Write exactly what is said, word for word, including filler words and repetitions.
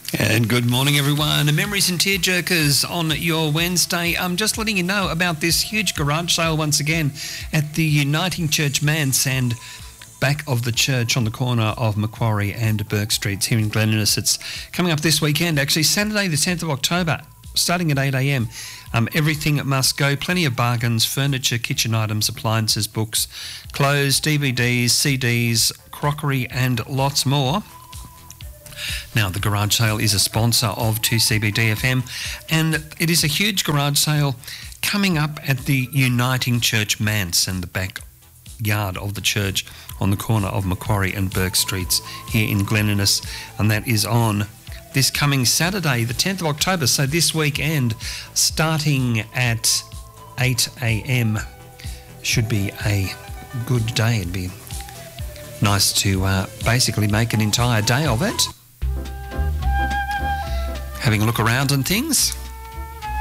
And good morning, everyone. Memories and tearjerkers on your Wednesday. I'm just letting you know about this huge garage sale once again at the Uniting Church Manse and back of the church on the corner of Macquarie and Burke Streets here in Glen Innes. It's coming up this weekend, actually, Saturday the tenth of October, starting at eight a.m. Um, everything must go. Plenty of bargains, furniture, kitchen items, appliances, books, clothes, D V Ds, C Ds, crockery and lots more. Now, the garage sale is a sponsor of two C B D F M, and it is a huge garage sale coming up at the Uniting Church Manse and the backyard of the church on the corner of Macquarie and Burke Streets here in Glen Innes, and that is on this coming Saturday, the tenth of October, so this weekend, starting at eight a.m. Should be a good day. It'd be nice to uh, basically make an entire day of it. Having a look around and things.